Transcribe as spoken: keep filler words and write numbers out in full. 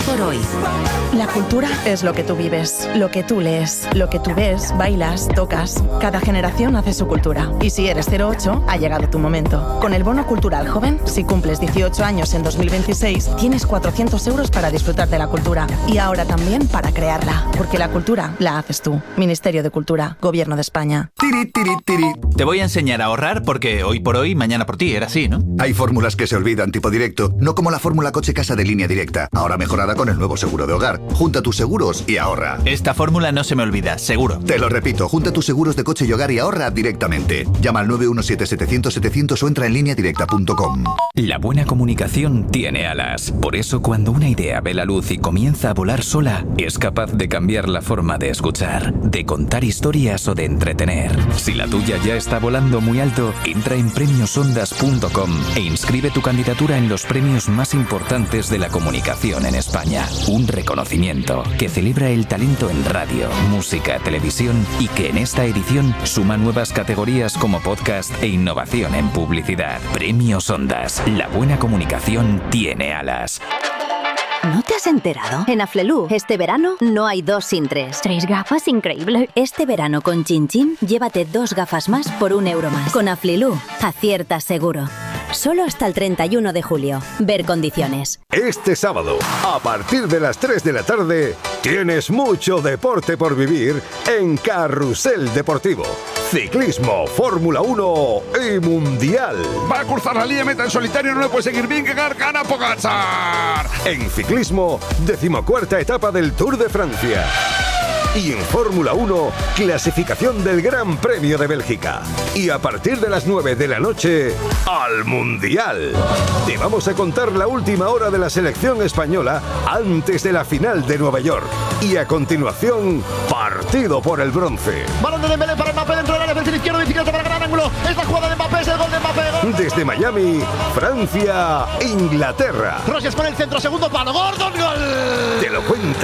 por hoy. La cultura es lo que tú vives, lo que tú lees, lo que tú ves, bailas, tocas. Cada generación hace su cultura. Y si eres cero ocho, ha llegado tu momento. Con el Bono Cultural Joven, si cumples dieciocho años en dos mil veintiséis, tienes cuatrocientos euros para disfrutar de la cultura. Y ahora también para crearla. Porque la cultura la haces tú. Ministerio de Cultura, Gobierno de España. Tiri, tiri, tiri. Te voy a enseñar a ahorrar porque hoy por hoy, mañana por ti. Era así, ¿no? Hay fórmulas que se olvidan, tipo directo. No como la fórmula coche-casa de Línea Directa. Ahora mejorada con el nuevo seguro de hogar. Junta tus seguros y ahorra. Esta fórmula no se me olvida, seguro. Te lo repito, junta tus seguros de coche y hogar y ahorra directamente. Llama al nueve uno siete setecientos setecientos o entra en línea directa punto com. La buena comunicación tiene alas. Por eso, cuando una idea ve la luz y comienza a volar sola, es capaz de cambiar la forma de escuchar, de contar historias o de entretener. Si la tuya ya está volando muy alto, entra en premios ondas punto com e inscribe tu candidatura en los premios más importantes de la comunicación en España. Un reconocimiento que celebra el talento en radio, música, televisión y que en esta edición suma nuevas categorías como podcast e innovación en publicidad. Premios Ondas. La buena comunicación tiene alas. ¿No te has enterado? En Aflelu, este verano, no hay dos sin tres. Tres gafas, increíble. Este verano con Chin Chin, llévate dos gafas más por un euro más. Con Aflelu, aciertas seguro. Solo hasta el treinta y uno de julio. Ver condiciones. Este sábado, a partir de las tres de la tarde, tienes mucho deporte por vivir en Carrusel Deportivo. Ciclismo, Fórmula uno y Mundial. Va a cruzar la línea meta en solitario, no le puede seguir Vingegaard, gana Pogačar. En ciclismo, decimocuarta etapa del Tour de Francia. Y en Fórmula uno, clasificación del Gran Premio de Bélgica. Y a partir de las nueve de la noche, al Mundial. Te vamos a contar la última hora de la selección española antes de la final de Nueva York. Y a continuación, partido por el bronce. Balón de Dembélé para Mbappé dentro del área, perfil izquierdo, bicicleta para gran ángulo. Es la jugada de Mbappé, es el gol de Mbappé. Gol. Desde Miami, Francia, Inglaterra. Rogers con el centro, segundo palo, Gordon, gol. Te lo cuenta